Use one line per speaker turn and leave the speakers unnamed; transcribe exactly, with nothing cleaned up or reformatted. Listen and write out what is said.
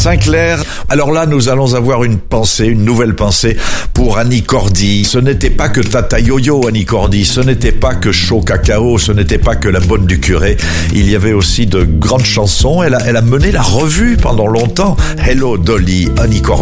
Saint-Clair. Alors là, nous allons avoir une pensée, une nouvelle pensée pour Annie Cordy. Ce n'était pas que Tata Yo-Yo, Annie Cordy. Ce n'était pas que Chaud Cacao. Ce n'était pas que La Bonne du Curé. Il y avait aussi de grandes chansons. Elle a, elle a mené la revue pendant longtemps. Hello Dolly, Annie Cordy.